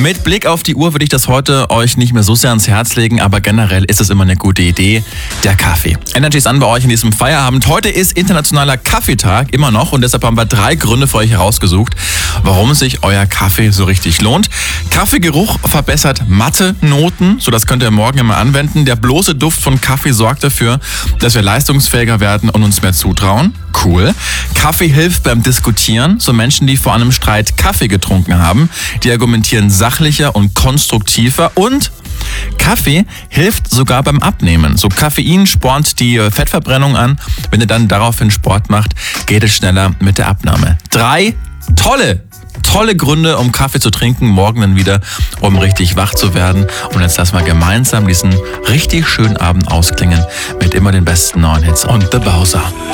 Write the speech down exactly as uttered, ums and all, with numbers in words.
Mit Blick auf die Uhr würde ich das heute euch nicht mehr so sehr ans Herz legen, aber generell ist es immer eine gute Idee, der Kaffee. Energy ist an bei euch in diesem Feierabend. Heute ist internationaler Kaffeetag, immer noch, und deshalb haben wir drei Gründe für euch herausgesucht, warum sich euer Kaffee so richtig lohnt. Kaffeegeruch verbessert Mathe-Noten, so das könnt ihr morgen immer anwenden. Der bloße Duft von Kaffee sorgt dafür, dass wir leistungsfähiger werden und uns mehr zutrauen. Cool. Kaffee hilft beim Diskutieren. So Menschen, die vor einem Streit Kaffee getrunken haben, die argumentieren sachlicher und konstruktiver. Und Kaffee hilft sogar beim Abnehmen. So Koffein spornt die Fettverbrennung an. Wenn ihr dann daraufhin Sport macht, geht es schneller mit der Abnahme. Drei tolle Tolle Gründe, um Kaffee zu trinken, morgen dann wieder, um richtig wach zu werden. Und jetzt lassen wir gemeinsam diesen richtig schönen Abend ausklingen mit immer den besten neuen Hits und The Bowser.